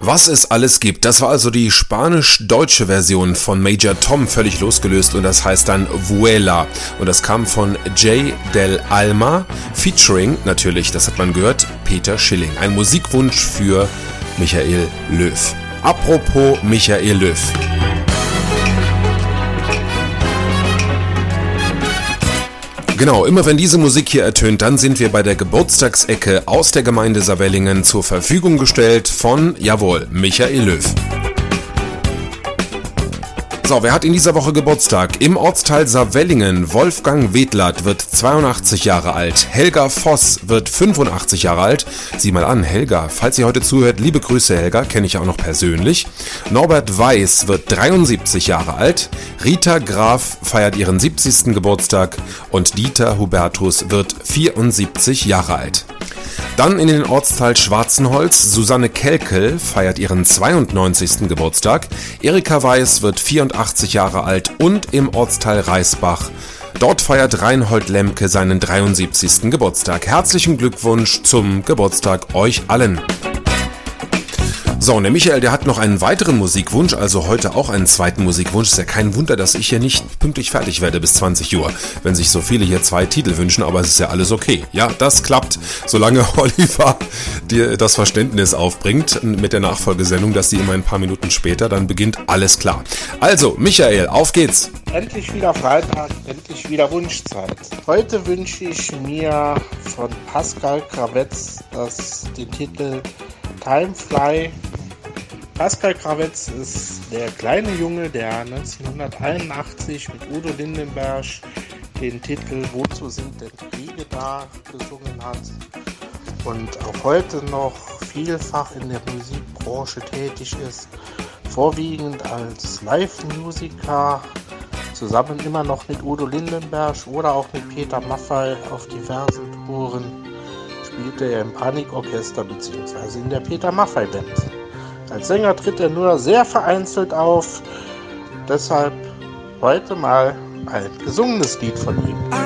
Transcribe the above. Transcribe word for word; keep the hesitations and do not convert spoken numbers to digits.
Was es alles gibt, das war also die spanisch-deutsche Version von Major Tom, völlig losgelöst, und das heißt dann Vuela. Und das kam von Jay del Alma, featuring natürlich, das hat man gehört, Peter Schilling. Ein Musikwunsch für Michael Löw. Apropos Michael Löw. Genau, immer wenn diese Musik hier ertönt, dann sind wir bei der Geburtstagsecke aus der Gemeinde Saarwellingen zur Verfügung gestellt von, jawohl, Michael Löw. So, wer hat in dieser Woche Geburtstag? Im Ortsteil Saarwellingen, Wolfgang Wedlath wird zweiundachtzig Jahre alt, Helga Voss wird fünfundachtzig Jahre alt. Sieh mal an, Helga, falls sie heute zuhört, liebe Grüße Helga, kenne ich auch noch persönlich. Norbert Weiß wird dreiundsiebzig Jahre alt, Rita Graf feiert ihren siebzigsten Geburtstag und Dieter Hubertus wird vierundsiebzig Jahre alt. Dann in den Ortsteil Schwarzenholz, Susanne Kelkel feiert ihren zweiundneunzigsten Geburtstag, Erika Weiß wird vierundachtzig Jahre alt und im Ortsteil Reisbach, dort feiert Reinhold Lemke seinen dreiundsiebzigsten Geburtstag. Herzlichen Glückwunsch zum Geburtstag euch allen! So, und der Michael, der hat noch einen weiteren Musikwunsch, also heute auch einen zweiten Musikwunsch. Ist ja kein Wunder, dass ich hier nicht pünktlich fertig werde bis zwanzig Uhr, wenn sich so viele hier zwei Titel wünschen, aber es ist ja alles okay. Ja, das klappt, solange Oliver dir das Verständnis aufbringt mit der Nachfolgesendung, dass die immer ein paar Minuten später, dann beginnt alles klar. Also, Michael, auf geht's! Endlich wieder Freitag, endlich wieder Wunschzeit. Heute wünsche ich mir von Pascal Kravetz das, den Titel Time Fly. Pascal Kravetz ist der kleine Junge, der neunzehnhunderteinundachtzig mit Udo Lindenberg den Titel Wozu sind denn Kriege da gesungen hat und auch heute noch vielfach in der Musikbranche tätig ist, vorwiegend als Live-Musiker, zusammen immer noch mit Udo Lindenberg oder auch mit Peter Maffay auf diversen Touren spielte er im Panikorchester bzw. in der Peter Maffay Band. Als Sänger tritt er nur sehr vereinzelt auf, deshalb heute mal ein gesungenes Lied von ihm.